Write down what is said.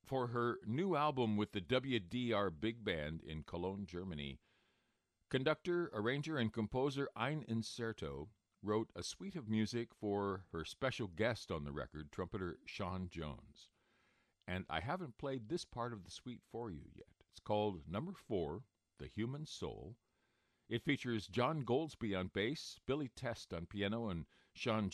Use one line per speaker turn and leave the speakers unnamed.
For her new album with the WDR Big Band in Cologne, Germany, conductor, arranger, and composer Ein Incerto wrote a suite of music for her special guest on the record, trumpeter Sean Jones. And I haven't played this part of the suite for you yet. It's called Number 4, The Human Soul. It features John Goldsby on bass, Billy Test on piano, and Sean